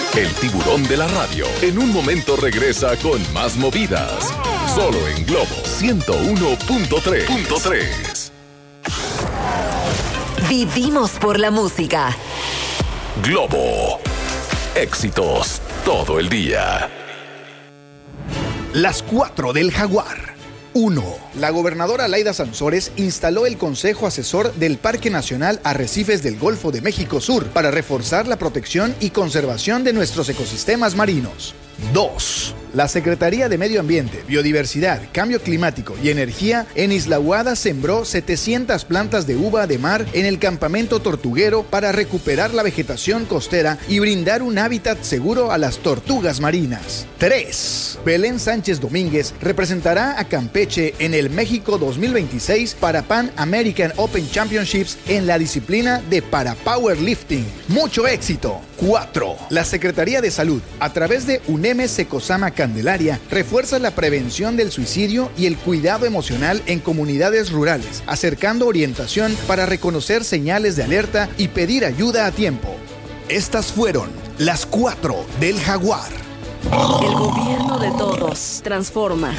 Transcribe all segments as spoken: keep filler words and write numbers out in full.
El tiburón de la radio. En un momento regresa con más movidas. Solo en Globo ciento uno punto tres. Vivimos por la música. Globo. Éxitos todo el día. Las cuatro del Jaguar. uno. La gobernadora Laida Sansores instaló el Consejo Asesor del Parque Nacional Arrecifes del Golfo de México Sur para reforzar la protección y conservación de nuestros ecosistemas marinos. dos. La Secretaría de Medio Ambiente, Biodiversidad, Cambio Climático y Energía en Isla Aguada sembró setecientas plantas de uva de mar en el campamento tortuguero para recuperar la vegetación costera y brindar un hábitat seguro a las tortugas marinas. tres. Belén Sánchez Domínguez representará a Campeche en el México dos mil veintiséis para Pan American Open Championships en la disciplina de para powerlifting. ¡Mucho éxito! cuatro. La Secretaría de Salud, a través de UNEME Secosama Candelaria, refuerza la prevención del suicidio y el cuidado emocional en comunidades rurales, acercando orientación para reconocer señales de alerta y pedir ayuda a tiempo. Estas fueron las cuatro del Jaguar. El gobierno de todos. Transforma.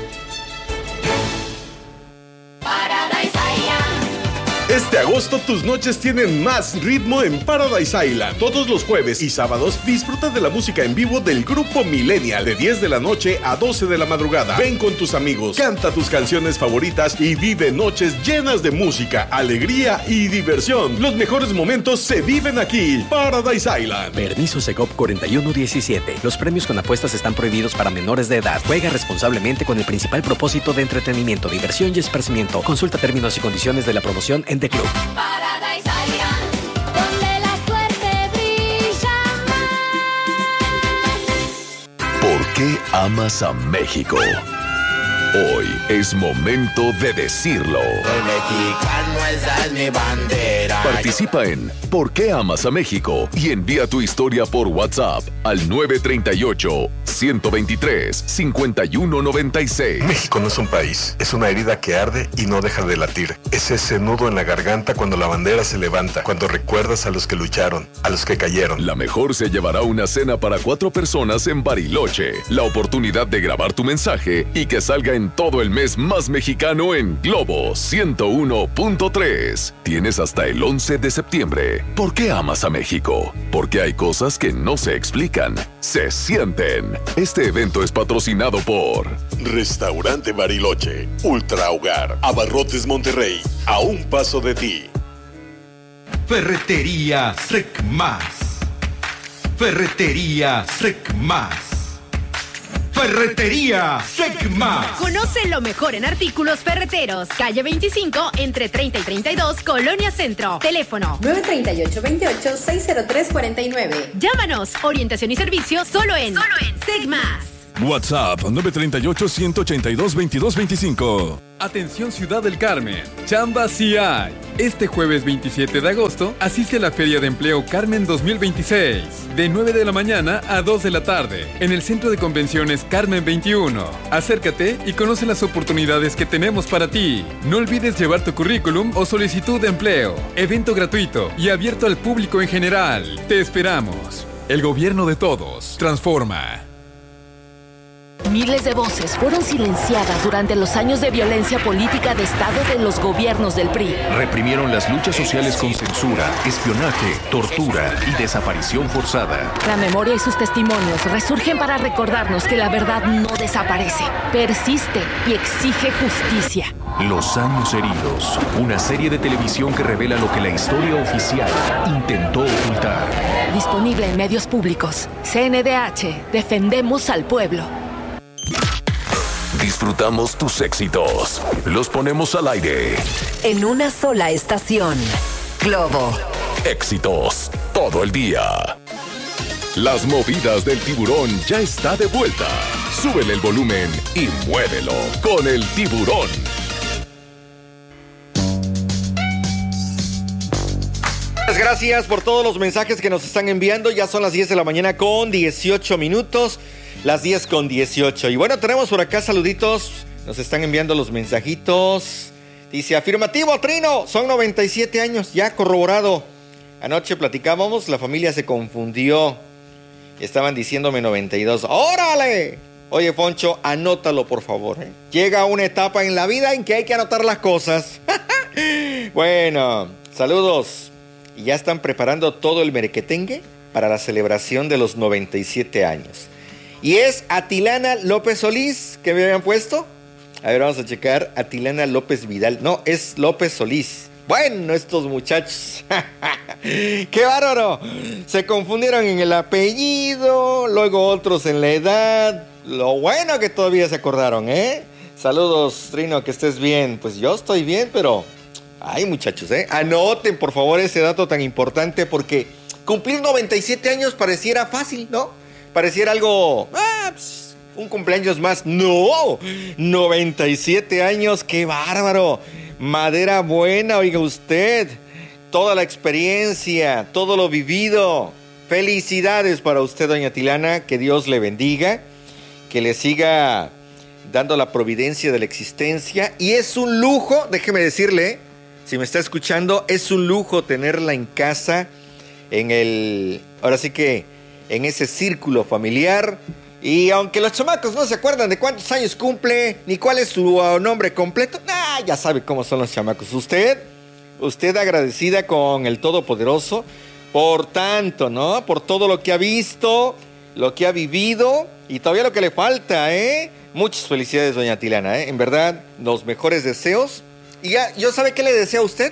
Este agosto tus noches tienen más ritmo en Paradise Island. Todos los jueves y sábados disfruta de la música en vivo del grupo Millennial de diez de la noche a doce de la madrugada. Ven con tus amigos, canta tus canciones favoritas y vive noches llenas de música, alegría y diversión. Los mejores momentos se viven aquí. Paradise Island. Permiso Segov cuarenta y uno diecisiete. Los premios con apuestas están prohibidos para menores de edad. Juega responsablemente con el principal propósito de entretenimiento, diversión y esparcimiento. Consulta términos y condiciones de la promoción en The Club. Paradise Island, donde la suerte brilla más. ¿Por qué amas a México? Hoy es momento de decirlo. Soy mexicano, esa es mi bandera. Participa en ¿Por qué amas a México? Y envía tu historia por WhatsApp al nueve tres ocho, uno dos tres, cinco uno nueve seis. México no es un país, es una herida que arde y no deja de latir. Es ese nudo en la garganta cuando la bandera se levanta, cuando recuerdas a los que lucharon, a los que cayeron. La mejor se llevará una cena para cuatro personas en Bariloche. La oportunidad de grabar tu mensaje y que salga en todo el mes más mexicano en Globo ciento uno punto tres. Tienes hasta el once de septiembre. ¿Por qué amas a México? Porque hay cosas que no se explican, se sienten. Este evento es patrocinado por Restaurante Bariloche, Ultra Hogar, Abarrotes Monterrey, a un paso de ti. Ferretería Secmas. Ferretería Secmas. Ferretería Secmas. Conoce lo mejor en artículos ferreteros. Calle veinticinco, entre treinta y treinta y dos, Colonia Centro. Teléfono nueve tres ocho, veintiocho, seis cero tres cuarenta y nueve. Llámanos. Orientación y servicio solo en, solo en Secmas. WhatsApp nueve tres ocho, uno ocho dos, veintidós veinticinco. Atención Ciudad del Carmen, chamba sí hay. Este jueves veintisiete de agosto asiste a la Feria de Empleo Carmen dos mil veintiséis, de nueve de la mañana a dos de la tarde, en el Centro de Convenciones Carmen veintiuno. Acércate y conoce las oportunidades que tenemos para ti. No olvides llevar tu currículum o solicitud de empleo. Evento gratuito y abierto al público en general. Te esperamos. El gobierno de todos. Transforma. Miles de voces fueron silenciadas durante los años de violencia política de Estado de los gobiernos del P R I. Reprimieron las luchas sociales con censura, espionaje, tortura y desaparición forzada. La memoria y sus testimonios resurgen para recordarnos que la verdad no desaparece, persiste y exige justicia. Los años heridos, una serie de televisión que revela lo que la historia oficial intentó ocultar. Disponible en medios públicos. C N D H, defendemos al pueblo. Disfrutamos tus éxitos. Los ponemos al aire. En una sola estación. Globo. Éxitos todo el día. Las movidas del tiburón ya está de vuelta. Súbele el volumen y muévelo con el tiburón. Gracias por todos los mensajes que nos están enviando. Ya son las diez de la mañana con dieciocho minutos. Las diez con dieciocho. Y bueno, tenemos por acá saluditos. Nos están enviando los mensajitos. Dice, afirmativo, Trino. Son noventa y siete años, ya corroborado. Anoche platicábamos, la familia se confundió. Estaban diciéndome noventa y dos. ¡Órale! Oye, Foncho, anótalo, por favor. ¿eh? Llega una etapa en la vida en que hay que anotar las cosas. Bueno, saludos. ¿Y ya están preparando todo el merequetengue para la celebración de los noventa y siete años? Y es Atilana López Solís, que me habían puesto. A ver, vamos a checar. Atilana López Vidal. No, es López Solís. Bueno, estos muchachos. ¡Qué bárbaro! Se confundieron en el apellido, luego otros en la edad. Lo bueno que todavía se acordaron, ¿eh? Saludos, Trino, que estés bien. Pues yo estoy bien, pero... Ay, muchachos, ¿eh? Anoten, por favor, ese dato tan importante porque cumplir noventa y siete años pareciera fácil, ¿no? Pareciera algo... Ah, pues, un cumpleaños más. ¡No! noventa y siete años, ¡qué bárbaro! Madera buena, oiga usted. Toda la experiencia, todo lo vivido. Felicidades para usted, doña Tilana. Que Dios le bendiga. Que le siga dando la providencia de la existencia. Y es un lujo, déjeme decirle, si me está escuchando, es un lujo tenerla en casa, en el, ahora sí que, en ese círculo familiar. Y aunque los chamacos no se acuerdan de cuántos años cumple, ni cuál es su uh, nombre completo, nah, ya sabe cómo son los chamacos. Usted, usted agradecida con el Todopoderoso por tanto, ¿no? Por todo lo que ha visto, lo que ha vivido y todavía lo que le falta, ¿eh? Muchas felicidades, doña Tilana, ¿eh? En verdad, los mejores deseos. Y ya, ¿yo sabe qué le deseo a usted?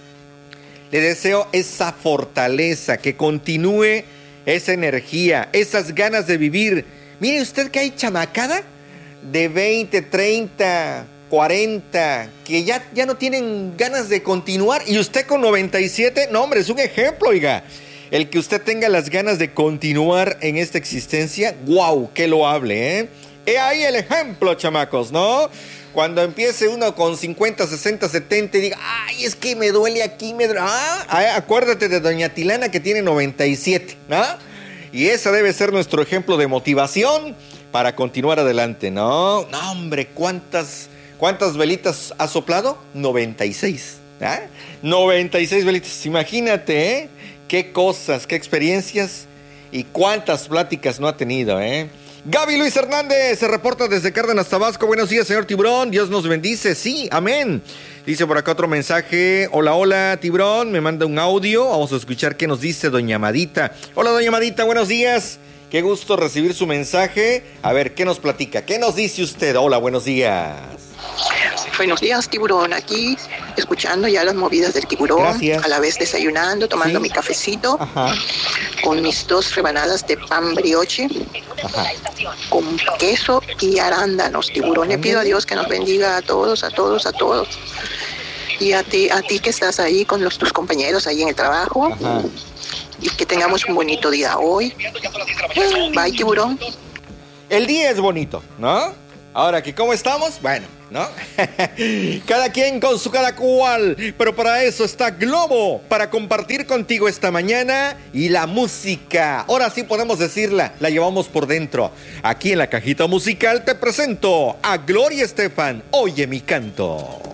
Le deseo esa fortaleza, que continúe esa energía, esas ganas de vivir. Mire usted que hay chamacada de veinte, treinta, cuarenta, que ya, ya no tienen ganas de continuar. Y usted con noventa y siete, no hombre, es un ejemplo, oiga. El que usted tenga las ganas de continuar en esta existencia, ¡guau! ¡Qué loable, eh! He ahí el ejemplo, chamacos, ¿no? Cuando empiece uno con cincuenta, sesenta, setenta y diga, ay, es que me duele aquí, me duele. Ah, acuérdate de doña Tilana que tiene noventa y siete, ¿no? Y ese debe ser nuestro ejemplo de motivación para continuar adelante, ¿no? No, hombre, ¿cuántas, cuántas velitas ha soplado? noventa y seis, ¿ah? noventa y seis velitas, imagínate, ¿eh? Qué cosas, qué experiencias y cuántas pláticas no ha tenido, ¿eh? Gaby Luis Hernández se reporta desde Cárdenas, Tabasco. Buenos días, señor Tiburón. Dios nos bendice. Sí, amén. Dice por acá otro mensaje. Hola, hola, Tiburón. Me manda un audio. Vamos a escuchar qué nos dice doña Amadita. Hola, doña Amadita. Buenos días. Qué gusto recibir su mensaje. A ver, ¿qué nos platica? ¿Qué nos dice usted? Hola, buenos días. Buenos días, Tiburón. Aquí escuchando ya las movidas del Tiburón. Gracias. A la vez desayunando, tomando ¿Sí? mi cafecito. Ajá. Con mis dos rebanadas de pan brioche. Ajá. Con queso y arándanos, Tiburón. Le pido a Dios que nos bendiga a todos, a todos, a todos. Y a ti, a ti que estás ahí con los, tus compañeros ahí en el trabajo. Ajá. Y que tengamos un bonito día hoy. Bye, Tiburón. El día es bonito, ¿no? Ahora que cómo estamos, bueno, ¿no? Cada quien con su cada cual, pero para eso está Globo, para compartir contigo esta mañana y la música. Ahora sí podemos decirla, la llevamos por dentro. Aquí en la cajita musical te presento a Gloria Estefan, Oye mi canto.